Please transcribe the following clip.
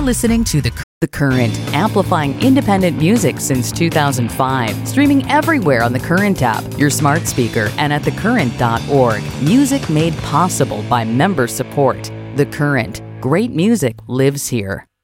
listening to The Current, amplifying independent music since 2005. Streaming everywhere on the Current app, your smart speaker, and at thecurrent.org. Music made possible by member support. The Current. Great music lives here.